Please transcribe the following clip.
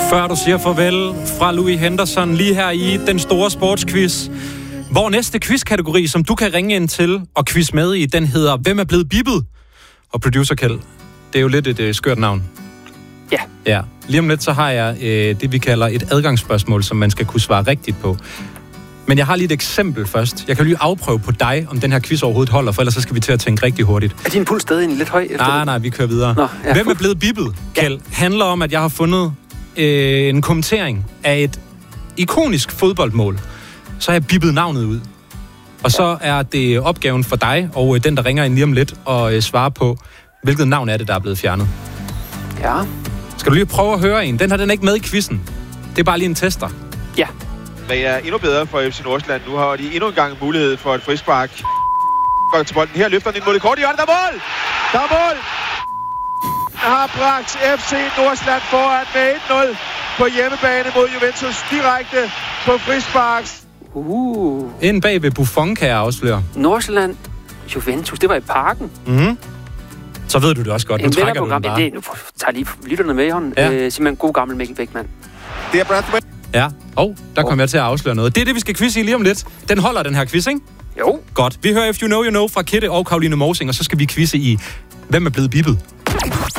Før du siger farvel fra Louis Henderson, lige her i den store sportsquiz. Hvor næste quizkategori, som du kan ringe ind til og quiz med i, den hedder Hvem er blevet bippet? Og producer Kjeld, det er jo lidt et skørt navn. Ja. Lige om lidt, så har jeg det, vi kalder et adgangsspørgsmål, som man skal kunne svare rigtigt på. Men jeg har lige et eksempel først. Jeg kan lige afprøve på dig, om den her quiz overhovedet holder, for ellers så skal vi til at tænke rigtig hurtigt. Er din puls stadig lidt høj efter Nej, vi kører videre. Nå, ja. Hvem er blevet bippet, Kjeld? Handler om, at jeg har fundet en kommentering af et ikonisk fodboldmål. Så har jeg bippet navnet ud. Og så er det opgaven for dig, og den, der ringer ind lige om lidt, og svare på, hvilket navn er det, der er blevet fjernet. Ja. Skal du lige prøve at høre en? Den her, den er ikke med i quizzen. Det er bare lige en tester. Ja. Det er endnu bedre for FC Nordsjælland. Nu har de endnu en gang mulighed for et frispark. Går til bolden her, løfter den ind mod det korte hjørne. Der er mål! Der er mål! Har bragt FC Nordsjælland foran med 1-0 på hjemmebane mod Juventus direkte på frisparks. Inden bag ved Buffon kan jeg afsløre. Nordsjælland, Juventus, det var i Parken. Mhm. Så ved du det også godt. Nu trækker du den bare. Nu tager lige lytterne med i hånden. Ja. Simpelthen god gammel Mikkel Bækman. Det er Bradford. Ja. Der kom jeg til at afsløre noget. Det er det, vi skal quizze i lige om lidt. Den holder, den her quiz, ikke? Jo. Godt. Vi hører If You Know, You Know fra Kidde og Karoline Mosing, og så skal vi quizze i Hvem er blevet bippet?